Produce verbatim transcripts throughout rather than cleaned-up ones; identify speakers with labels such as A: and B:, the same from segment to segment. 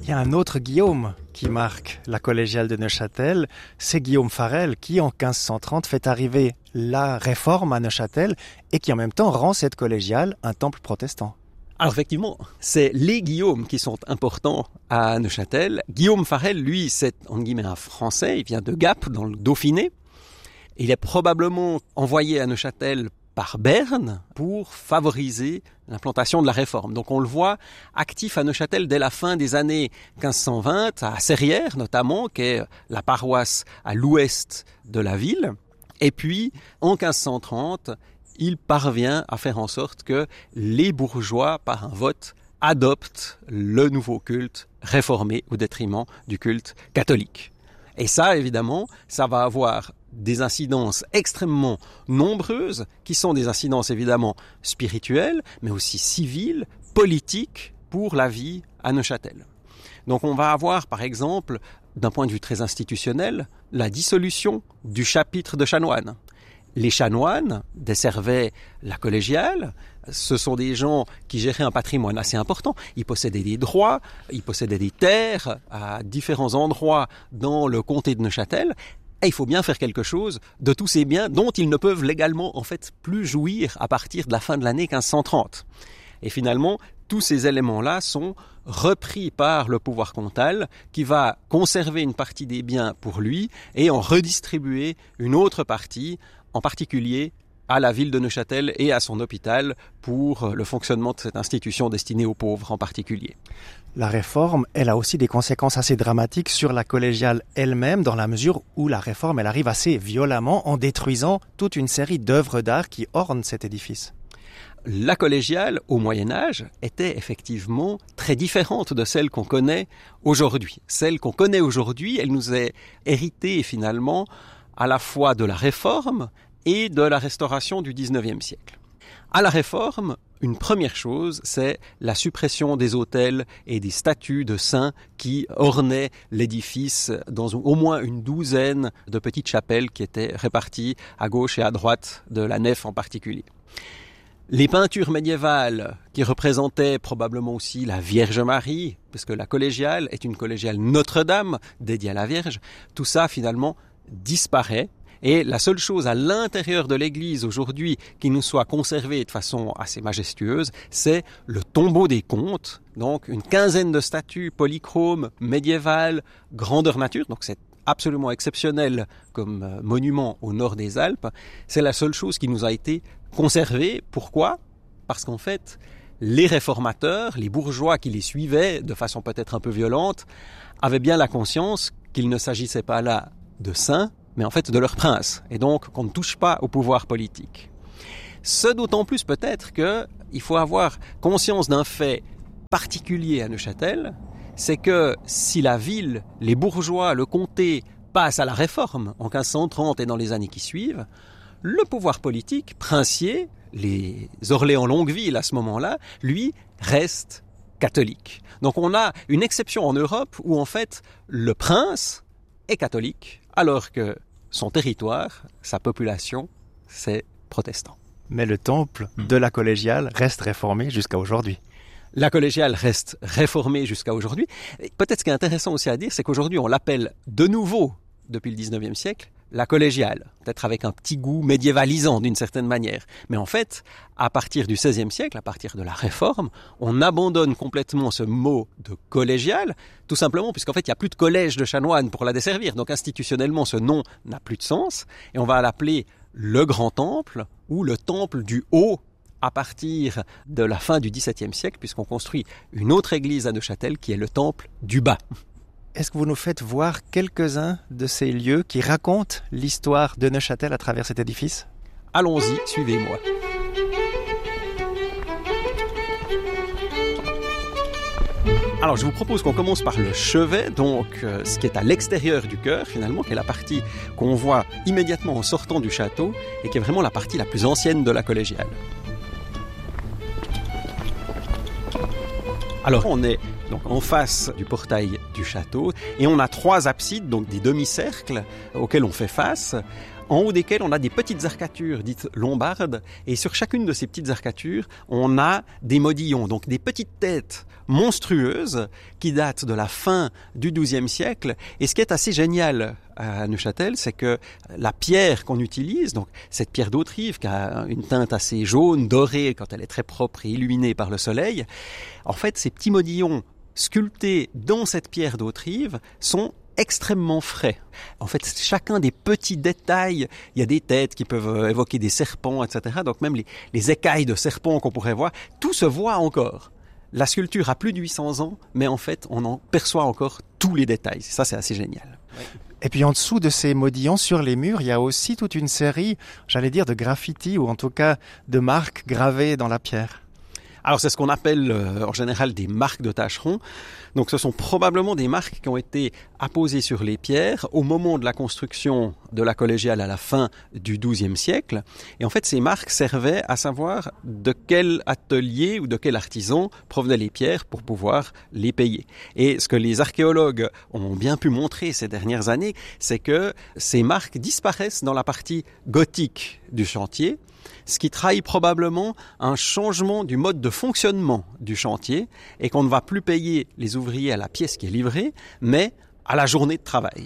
A: Il y a un autre Guillaume qui marque la collégiale de Neuchâtel, c'est Guillaume Farel qui en quinze cent trente fait arriver la réforme à Neuchâtel et qui en même temps rend cette collégiale un temple protestant.
B: Alors effectivement, c'est les Guillaume qui sont importants à Neuchâtel. Guillaume Farel, lui, c'est en guillemets un Français, il vient de Gap, dans le Dauphiné. Il est probablement envoyé à Neuchâtel par Berne pour favoriser l'implantation de la réforme. Donc on le voit actif à Neuchâtel dès la fin des années quinze cent vingt, à Serrières notamment, qui est la paroisse à l'ouest de la ville. Et puis en quinze cent trente, il parvient à faire en sorte que les bourgeois, par un vote, adoptent le nouveau culte réformé au détriment du culte catholique. Et ça, évidemment, ça va avoir des incidences extrêmement nombreuses, qui sont des incidences évidemment spirituelles, mais aussi civiles, politiques, pour la vie à Neuchâtel. Donc on va avoir, par exemple, d'un point de vue très institutionnel, la dissolution du chapitre de chanoines. Les chanoines desservaient la collégiale. Ce sont des gens qui géraient un patrimoine assez important. Ils possédaient des droits, ils possédaient des terres à différents endroits dans le comté de Neuchâtel. Et il faut bien faire quelque chose de tous ces biens dont ils ne peuvent légalement en fait plus jouir à partir de la fin de l'année quinze cent trente. Et finalement, tous ces éléments-là sont repris par le pouvoir comtal qui va conserver une partie des biens pour lui et en redistribuer une autre partie, en particulier à la ville de Neuchâtel et à son hôpital pour le fonctionnement de cette institution destinée aux pauvres en particulier.
A: La réforme, elle a aussi des conséquences assez dramatiques sur la collégiale elle-même, dans la mesure où la réforme, elle arrive assez violemment en détruisant toute une série d'œuvres d'art qui ornent cet édifice.
B: La collégiale, au Moyen-Âge, était effectivement très différente de celle qu'on connaît aujourd'hui. Celle qu'on connaît aujourd'hui, elle nous est héritée finalement à la fois de la Réforme et de la Restauration du dix-neuvième siècle. À la Réforme, une première chose, c'est la suppression des autels et des statues de saints qui ornaient l'édifice dans au moins une douzaine de petites chapelles qui étaient réparties à gauche et à droite de la nef en particulier. Les peintures médiévales qui représentaient probablement aussi la Vierge Marie, parce que la collégiale est une collégiale Notre-Dame dédiée à la Vierge, tout ça finalement disparaît. Et la seule chose à l'intérieur de l'église aujourd'hui qui nous soit conservée de façon assez majestueuse, c'est le tombeau des comtes, donc une quinzaine de statues polychromes, médiévales, grandeur nature, donc c'est absolument exceptionnel comme monument au nord des Alpes. C'est la seule chose qui nous a été conservée. Pourquoi ? Parce qu'en fait, les réformateurs, les bourgeois qui les suivaient de façon peut-être un peu violente, avaient bien la conscience qu'il ne s'agissait pas là de saints, mais en fait de leur prince, et donc qu'on ne touche pas au pouvoir politique. Ce d'autant plus peut-être qu'il faut avoir conscience d'un fait particulier à Neuchâtel, c'est que si la ville, les bourgeois, le comté passent à la réforme en quinze cent trente et dans les années qui suivent, le pouvoir politique, princier, les Orléans-Longueville à ce moment-là, lui, reste catholique. Donc on a une exception en Europe où en fait le prince est catholique, alors que son territoire, sa population, c'est protestant.
A: Mais le temple de la collégiale reste réformé jusqu'à aujourd'hui.
B: La collégiale reste réformée jusqu'à aujourd'hui. Et peut-être ce qui est intéressant aussi à dire, c'est qu'aujourd'hui on l'appelle de nouveau, depuis le dix-neuvième siècle, la collégiale, peut-être avec un petit goût médiévalisant d'une certaine manière. Mais en fait, à partir du seizième siècle, à partir de la Réforme, on abandonne complètement ce mot de collégiale, tout simplement puisqu'en fait, il n'y a plus de collège de chanoines pour la desservir. Donc institutionnellement, ce nom n'a plus de sens. Et on va l'appeler le Grand Temple ou le Temple du Haut à partir de la fin du dix-septième siècle, puisqu'on construit une autre église à Neuchâtel qui est le Temple du Bas.
A: Est-ce que vous nous faites voir quelques-uns de ces lieux qui racontent l'histoire de Neuchâtel à travers cet édifice ?
B: Allons-y, suivez-moi. Alors je vous propose qu'on commence par le chevet, donc euh, ce qui est à l'extérieur du chœur finalement, qui est la partie qu'on voit immédiatement en sortant du château et qui est vraiment la partie la plus ancienne de la collégiale. Alors on est donc en face du portail du château et on a trois absides, donc des demi-cercles auxquels on fait face. en haut desquelles on a des petites arcatures dites lombardes, et sur chacune de ces petites arcatures, on a des modillons, donc des petites têtes monstrueuses qui datent de la fin du douzième siècle. Et ce qui est assez génial à Neuchâtel, c'est que la pierre qu'on utilise, donc cette pierre d'Autrive qui a une teinte assez jaune, dorée quand elle est très propre et illuminée par le soleil, en fait ces petits modillons sculptés dans cette pierre d'Autrive sont extrêmement frais. En fait, chacun des petits détails, il y a des têtes qui peuvent évoquer des serpents, et cetera. Donc même les, les écailles de serpents qu'on pourrait voir, tout se voit encore. La sculpture a plus de huit cents ans, mais en fait, on en perçoit encore tous les détails. Ça, c'est assez génial.
A: Oui. Et puis en dessous de ces modillons sur les murs, il y a aussi toute une série, j'allais dire, de graffitis, ou en tout cas de marques gravées dans la pierre.
B: Alors c'est ce qu'on appelle euh, en général des marques de tâcherons. Donc ce sont probablement des marques qui ont été apposées sur les pierres au moment de la construction de la collégiale à la fin du douzième siècle. Et en fait ces marques servaient à savoir de quel atelier ou de quel artisan provenaient les pierres pour pouvoir les payer. Et ce que les archéologues ont bien pu montrer ces dernières années, c'est que ces marques disparaissent dans la partie gothique du chantier, ce qui trahit probablement un changement du mode de fonctionnement du chantier et qu'on ne va plus payer les ouvriers à la pièce qui est livrée, mais à la journée de travail.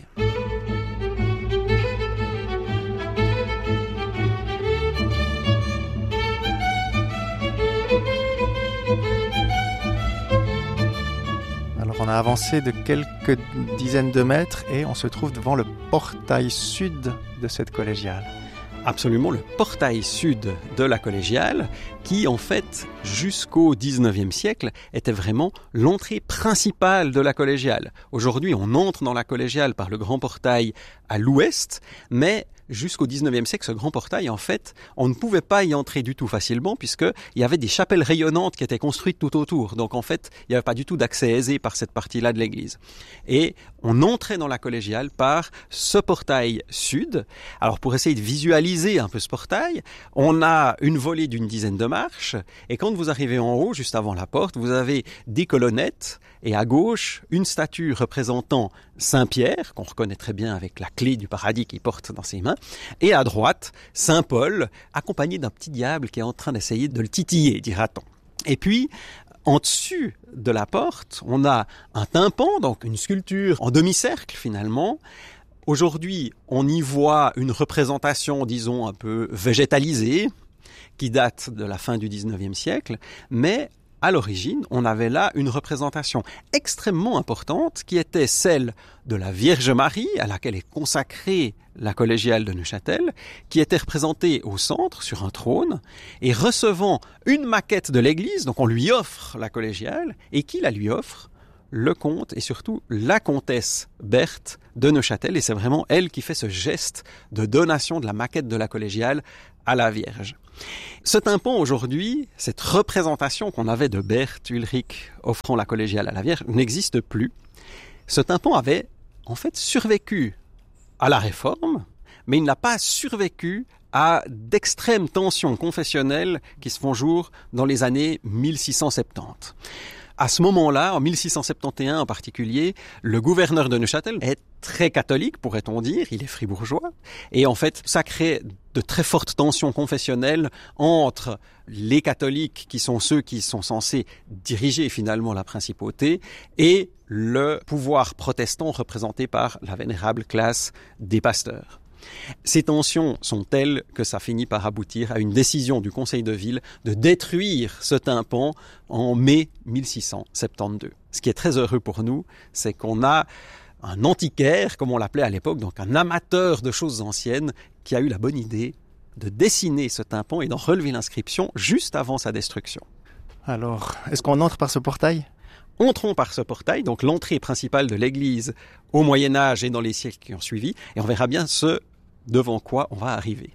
A: Alors on a avancé de quelques dizaines de mètres et on se trouve devant le portail sud de cette collégiale.
B: Absolument, le portail sud de la collégiale, qui en fait, jusqu'au dix-neuvième siècle, était vraiment l'entrée principale de la collégiale. Aujourd'hui, on entre dans la collégiale par le grand portail à l'ouest, mais jusqu'au dix-neuvième siècle, ce grand portail, en fait, on ne pouvait pas y entrer du tout facilement puisqu'il y avait des chapelles rayonnantes qui étaient construites tout autour. Donc, en fait, il n'y avait pas du tout d'accès aisé par cette partie-là de l'église. Et on entrait dans la collégiale par ce portail sud. Alors, pour essayer de visualiser un peu ce portail, on a une volée d'une dizaine de marches. Et quand vous arrivez en haut, juste avant la porte, vous avez des colonnettes et à gauche, une statue représentant Saint-Pierre, qu'on reconnaît très bien avec la clé du paradis qu'il porte dans ses mains, et à droite, Saint-Paul, accompagné d'un petit diable qui est en train d'essayer de le titiller, dira-t-on. Et puis, en dessus de la porte, on a un tympan, donc une sculpture en demi-cercle finalement. Aujourd'hui, on y voit une représentation, disons, un peu végétalisée, qui date de la fin du dix-neuvième siècle, mais à l'origine, on avait là une représentation extrêmement importante qui était celle de la Vierge Marie, à laquelle est consacrée la collégiale de Neuchâtel, qui était représentée au centre, sur un trône, et recevant une maquette de l'église, donc on lui offre la collégiale, et qui la lui offre ? Le comte et surtout la comtesse Berthe de Neuchâtel, et c'est vraiment elle qui fait ce geste de donation de la maquette de la collégiale à la Vierge. Ce tympan aujourd'hui, cette représentation qu'on avait de Berthe Ulrich offrant la collégiale à la Vierge, n'existe plus. Ce tympan avait en fait survécu à la Réforme, mais il n'a pas survécu à d'extrêmes tensions confessionnelles qui se font jour dans les années mille six cent soixante-dix. À ce moment-là, en mille six cent soixante et onze en particulier, le gouverneur de Neuchâtel est très catholique, pourrait-on dire, il est fribourgeois, et en fait, ça crée de très fortes tensions confessionnelles entre les catholiques, qui sont ceux qui sont censés diriger finalement la principauté, et le pouvoir protestant représenté par la vénérable classe des pasteurs. Ces tensions sont telles que ça finit par aboutir à une décision du Conseil de ville de détruire ce tympan en mai mille six cent soixante-douze. Ce qui est très heureux pour nous, c'est qu'on a un antiquaire, comme on l'appelait à l'époque, donc un amateur de choses anciennes, qui a eu la bonne idée de dessiner ce tympan et d'en relever l'inscription juste avant sa destruction.
A: Alors, est-ce qu'on entre par ce portail ?
B: Entrons par ce portail, donc l'entrée principale de l'église au Moyen-Âge et dans les siècles qui ont suivi, et on verra bien ce devant quoi on va arriver.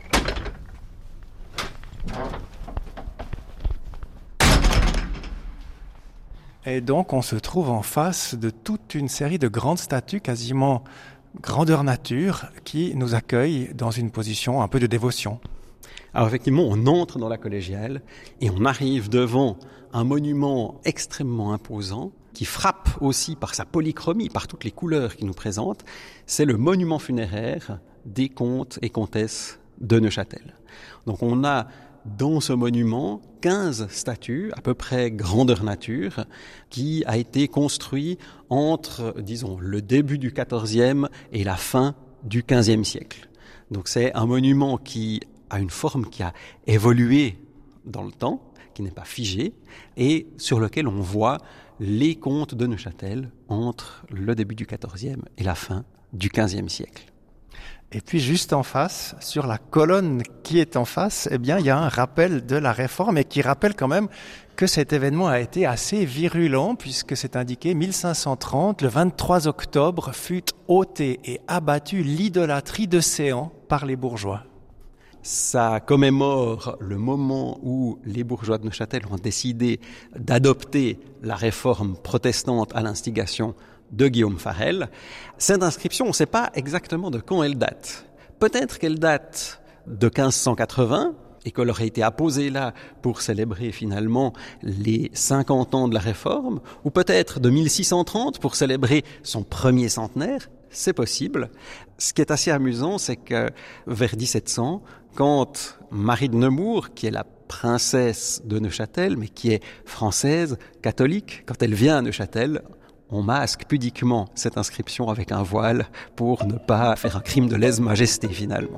A: Et donc on se trouve en face de toute une série de grandes statues, quasiment grandeur nature, qui nous accueillent dans une position un peu de dévotion.
B: Alors effectivement, on entre dans la collégiale et on arrive devant un monument extrêmement imposant qui frappe aussi par sa polychromie, par toutes les couleurs qu'il nous présente. C'est le monument funéraire des comtes et comtesses de Neuchâtel. Donc on a dans ce monument quinze statues, à peu près grandeur nature, qui a été construit entre, disons, le début du quatorzième et la fin du quinzième siècle. Donc c'est un monument qui a une forme qui a évolué dans le temps, qui n'est pas figé, et sur lequel on voit les comtes de Neuchâtel entre le début du quatorzième et la fin du quinzième siècle.
A: Et puis juste en face, sur la colonne qui est en face, eh bien, il y a un rappel de la Réforme et qui rappelle quand même que cet événement a été assez virulent puisque c'est indiqué mille cinq cent trente, le vingt-trois octobre, fut ôtée et abattue l'idolâtrie de Séan par les bourgeois.
B: Ça commémore le moment où les bourgeois de Neuchâtel ont décidé d'adopter la réforme protestante à l'instigation de Guillaume Farel. Cette inscription, on ne sait pas exactement de quand elle date. Peut-être qu'elle date de quinze cent quatre-vingts et qu'elle aurait été apposée là pour célébrer finalement les cinquante ans de la réforme, ou peut-être de mille six cent trente pour célébrer son premier centenaire. C'est possible. Ce qui est assez amusant, c'est que vers dix-sept cents, quand Marie de Nemours, qui est la princesse de Neuchâtel, mais qui est française, catholique, quand elle vient à Neuchâtel, on masque pudiquement cette inscription avec un voile pour ne pas faire un crime de lèse-majesté finalement.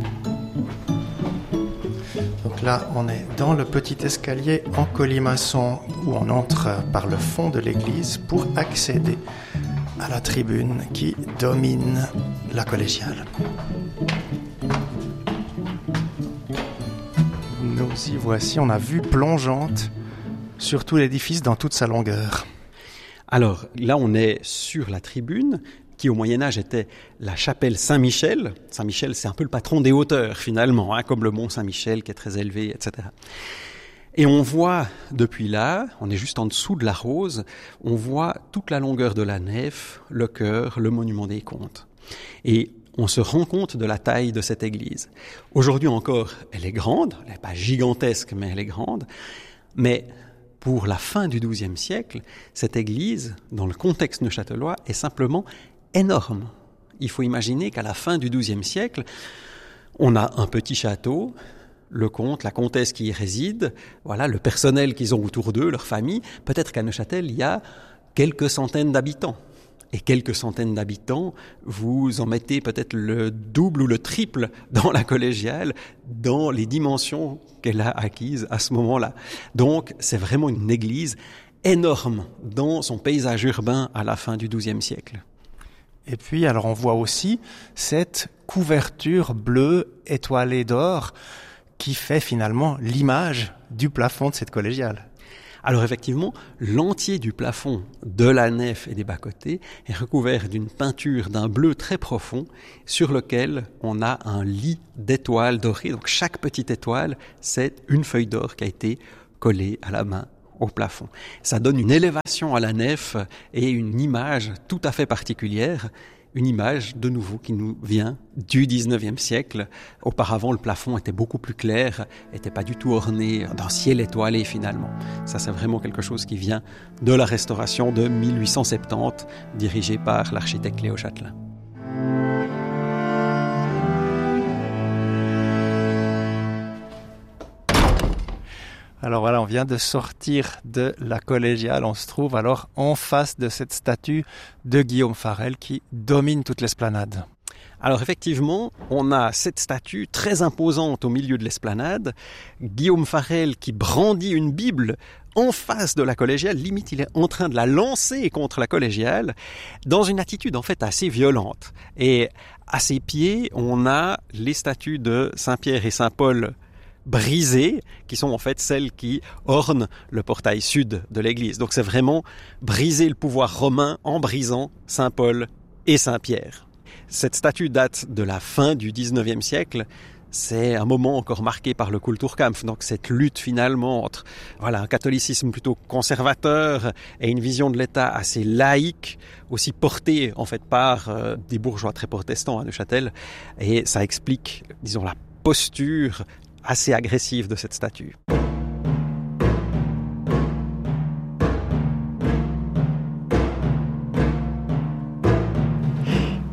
A: Donc là, on est dans le petit escalier en colimaçon où on entre par le fond de l'église pour accéder à la tribune qui domine la collégiale. Nous y voici, on a vue plongeante sur tout l'édifice dans toute sa longueur.
B: Alors là, on est sur la tribune qui au Moyen-Âge était la chapelle Saint-Michel. Saint-Michel, c'est un peu le patron des hauteurs finalement, hein, comme le mont Saint-Michel qui est très élevé, et cetera. Et on voit depuis là, on est juste en dessous de la rose, on voit toute la longueur de la nef, le chœur, le monument des comtes. Et on se rend compte de la taille de cette église. Aujourd'hui encore, elle est grande, elle n'est pas gigantesque, mais elle est grande. Mais pour la fin du douzième siècle, cette église, dans le contexte neuchâtelois, est simplement énorme. Il faut imaginer qu'à la fin du douzième siècle, on a un petit château, le comte, la comtesse qui y réside, voilà, le personnel qu'ils ont autour d'eux, leur famille. Peut-être qu'à Neuchâtel, il y a quelques centaines d'habitants. Et quelques centaines d'habitants, vous en mettez peut-être le double ou le triple dans la collégiale, dans les dimensions qu'elle a acquises à ce moment-là. Donc, c'est vraiment une église énorme dans son paysage urbain à la fin du douzième siècle.
A: Et puis, alors on voit aussi cette couverture bleue étoilée d'or qui fait finalement l'image du plafond de cette collégiale.
B: Alors effectivement, l'entier du plafond de la nef et des bas-côtés est recouvert d'une peinture d'un bleu très profond sur lequel on a un lit d'étoiles dorées. Donc chaque petite étoile, c'est une feuille d'or qui a été collée à la main au plafond. Ça donne une élévation à la nef et une image tout à fait particulière. Une image, de nouveau, qui nous vient du dix-neuvième siècle. Auparavant, le plafond était beaucoup plus clair, n'était pas du tout orné d'un ciel étoilé finalement. Ça, c'est vraiment quelque chose qui vient de la restauration de mille huit cent soixante-dix, dirigée par l'architecte Léo Châtelain.
A: Alors voilà, on vient de sortir de la collégiale. On se trouve alors en face de cette statue de Guillaume Farel qui domine toute l'esplanade.
B: Alors effectivement, on a cette statue très imposante au milieu de l'esplanade. Guillaume Farel qui brandit une Bible en face de la collégiale. Limite, il est en train de la lancer contre la collégiale dans une attitude en fait assez violente. Et à ses pieds, on a les statues de Saint-Pierre et Saint-Paul brisées, qui sont en fait celles qui ornent le portail sud de l'église. Donc c'est vraiment briser le pouvoir romain en brisant Saint-Paul et Saint-Pierre. Cette statue date de la fin du dix-neuvième siècle. C'est un moment encore marqué par le Kulturkampf, donc cette lutte finalement entre voilà, un catholicisme plutôt conservateur et une vision de l'État assez laïque, aussi portée en fait par euh, des bourgeois très protestants à Neuchâtel. Et ça explique, disons, la posture assez agressive de cette statue.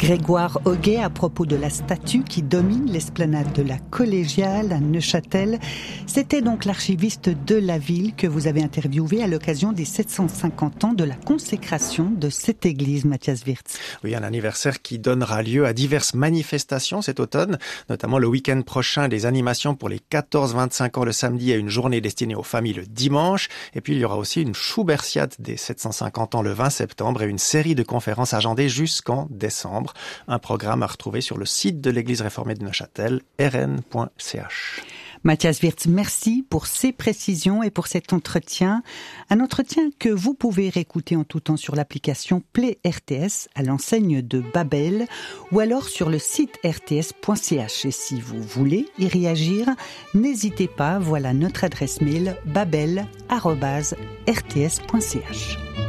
C: Grégoire Hoguet à propos de la statue qui domine l'esplanade de la Collégiale à Neuchâtel. C'était donc l'archiviste de la ville que vous avez interviewé à l'occasion des sept cent cinquante ans de la consécration de cette église, Matthias Wirtz.
A: Oui, un anniversaire qui donnera lieu à diverses manifestations cet automne, notamment le week-end prochain, des animations pour les quatorze vingt-cinq ans le samedi et une journée destinée aux familles le dimanche. Et puis il y aura aussi une Schubertiade des sept cent cinquante ans le vingt septembre et une série de conférences agendées jusqu'en décembre. Un programme à retrouver sur le site de l'église réformée de Neuchâtel, r n point c h.
C: Matthias Wirtz, merci pour ces précisions et pour cet entretien. Un entretien que vous pouvez réécouter en tout temps sur l'application Play R T S à l'enseigne de Babel ou alors sur le site r t s point c h. Et si vous voulez y réagir, n'hésitez pas, voilà notre adresse mail babel arobase r t s point c h.